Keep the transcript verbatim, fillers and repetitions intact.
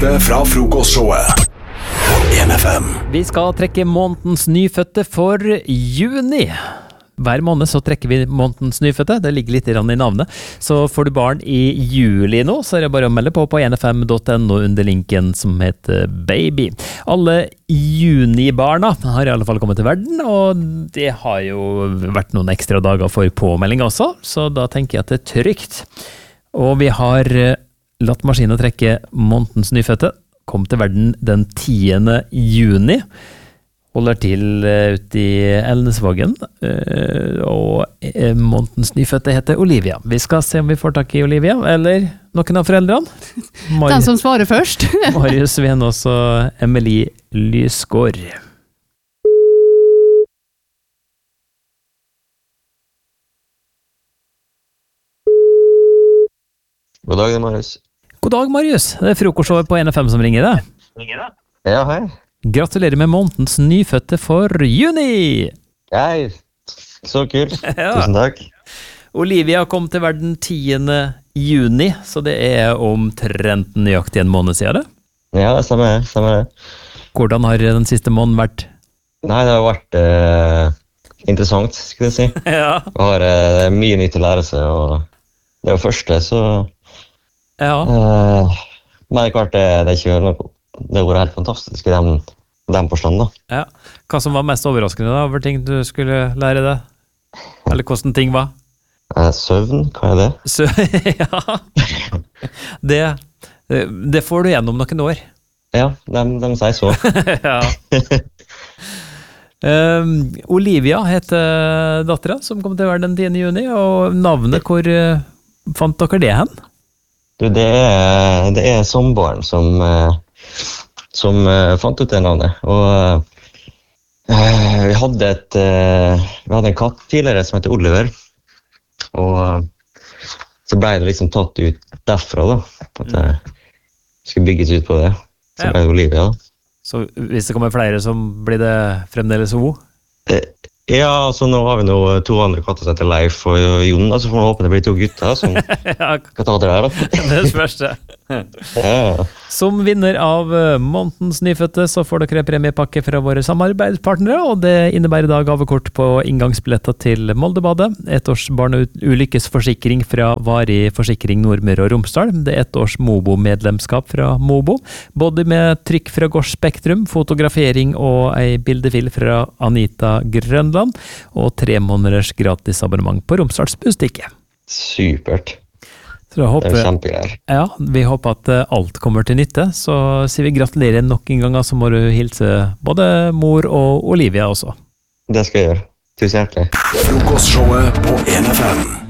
nyfødte fra frokostshowet på en F M. Vi skal trekke månedens nyfødte for juni. Hver måned så trekker vi månedens nyfødte, det ligger litt i navnet. Så får du barn i juli nå, så er det bare å melde på på en f m punktum n o under linken som heter baby. Alle junibarna har i alle fall kommet til verden, og det har jo vært noen ekstra dager for påmelding også, så da tenker jeg at det er trygt. Og vi har latt maskinen trekke månedens nyfødte, kom til verden den tiende juni, holder til ute i Elnesvågen, og månedens nyfødte heter Olivia. Vi skal se om vi får tak i Olivia, eller noen av foreldrene. Mar- Den som svarer først. Marius Venås og Emily Lysgård. God dag, det er Marius. God dag, Marius. Det er frokostshowet på en F M som ringer deg. Ja, hei. Gratulerer med månedens nyfødte for juni! Hei, så kult. Ja. Tusen takk. Olivia kom til verden tiende juni, så det er omtrent nøyaktig en måned siden det. Ja, det stemmer, det stemmer det. Hvordan har den siste måneden vært? Nei, det har vært eh, interessant, skulle jeg si. Ja. Jeg har eh, mye nytt å lære seg, og det er jo første, så... Ja. Eh, men det er klart, det, det er ikke noe... Det har vært helt fantastisk i den, den forstand, da. Ja. Hva som var mest overraskende da, over ting du skulle lære deg? Eller hvordan ting var? Eh, søvn, hva er det? Så, ja. Det, det får du gjennom noen år. Ja, de, de sier så. Ja. Um, Olivia heter datteren som kom til verden den tiende juni, og navnet, hvor uh, fant dere det hen? Du, det er, det er samboeren som... Eh, som uh, fant ut det navnet, og uh, vi hadde et uh, vi hadde en katt tidligere som heter Oliver, og uh, så ble det liksom tatt ut derfra da, at det skulle bygges ut på det, så ble det Olivia da. Så hvis det kommer flere, så blir det fremdeles O? Uh, ja, så nå har vi nå to andre katter som heter Leif og Jon, så får vi håpe det blir to gutter som Ja, kan ta det der da. det er spørste. Ja. Som vinner av månedens nyfødte så får dere premiepakke fra våre samarbeidspartnere, og det innebærer da gavekort på inngangsbilletter til Moldebadet, et års barneulykkesforsikring fra Varig Forsikring Nordmøre og Romsdal, det er et års Mobo-medlemskap fra Mobo, både med trykk fra Gård Spektrum, fotografering og ei bildefil fra Anita Grønland, og tre måneders gratis abonnement på Romsdals Bustikke. Supert. Så da håper, det er kjempegreier. Ja, vi håper at alt kommer til nytte, så sier vi gratulerer nok en gang, så må du hilse både mor og Olivia også. Det skal jeg gjøre. Tusen hjertelig. Frokostshowet på en F M.